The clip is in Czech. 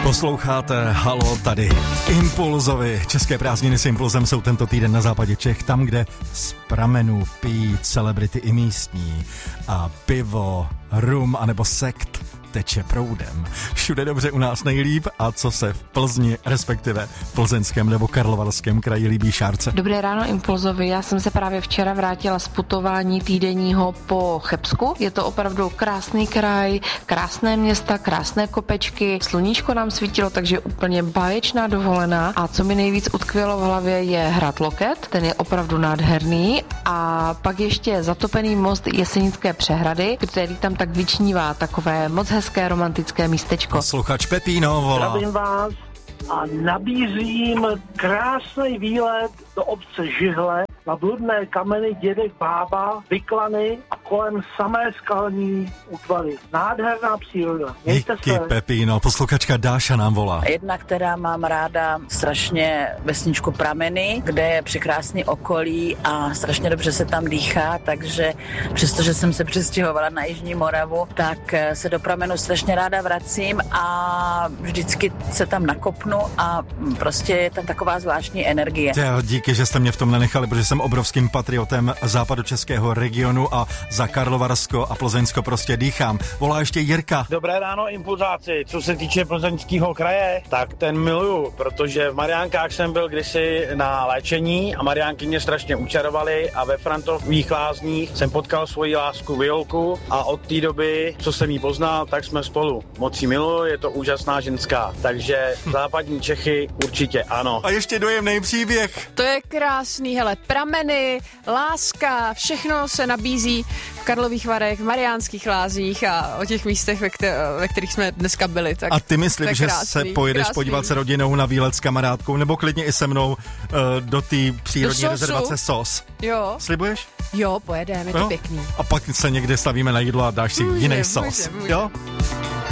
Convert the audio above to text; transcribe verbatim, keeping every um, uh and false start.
Posloucháte Halo, tady Impulzovi. České prázdniny s Impulzem jsou tento týden na západě Čech, tam, kde z pramenů pijí celebrity i místní a pivo, rum anebo sekt teče proudem. Všude dobře, u nás nejlíp. A co se v Plzni, respektive v Plzeňském nebo Karlovarském kraji líbí Šárce? Dobré ráno Impulzovi, já jsem se právě včera vrátila z putování týdenního po Chebsku. Je to opravdu krásný kraj, krásné města, krásné kopečky, sluníčko nám svítilo, takže úplně báječná dovolená. A co mi nejvíc utkvělo v hlavě je hrad Loket, ten je opravdu nádherný. A pak ještě zatopený most Jesenické přehrady, který tam tak vyčnívá, takové moc hezké romantické místečko. Posluchač Pepíno volá. Zdravím vás a nabízím krásný výlet do obce Žihle na bludné kameny dědek bába, vyklany a kolem samé skalní útvary. Nádherná příroda. Mějte Díky, se. Pepíno. Posluchačka Dáša nám volá. Jedna, která mám ráda strašně vesničku Prameny, kde je překrásný okolí a strašně dobře se tam dýchá, takže přestože jsem se přestěhovala na Jižní Moravu, tak se do Pramenu strašně ráda vracím a vždycky se tam nakopnu a prostě je tam taková zvláštní energie. Těho, díky, že jste mě v tom nenechali, protože jsem obrovským patriotem západočeského regionu a za Karlovarsko a Plzeňsko prostě dýchám. Volá ještě Jirka. Dobré ráno, impulzáci. Co se týče Plzeňského kraje, tak ten miluju, protože v Mariánkách jsem byl kdysi na léčení a Mariánky mě strašně učarovaly a ve Frantových lázních jsem potkal svoji lásku Violku a od té doby, co jsem jí poznal, tak jsme spolu. Moc jí miluju, je to úžasná ženská, takže západní Čechy určitě ano. A ještě dojemný příběh. To je krásný, hele, prameny, láska, všechno se nabízí v Karlových Varech, v Mariánských lázních a o těch místech, ve, kter- ve kterých jsme dneska byli. Tak a ty myslím, že krásný, se pojedeš krásný. podívat se rodinou na výlet s kamarádkou, nebo klidně i se mnou uh, do té přírodní do rezervace S O S. Jo. Slibuješ? Jo, pojedeme, je to jo? pěkný. A pak se někde stavíme na jídlo a dáš si Může, jiný může, sos. může. Jo?